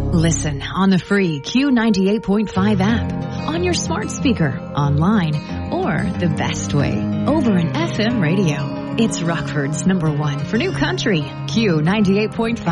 Listen on the free Q98.5 app, on your smart speaker, online, or the best way, over an FM radio. It's Rockford's #1 for new country, Q98.5.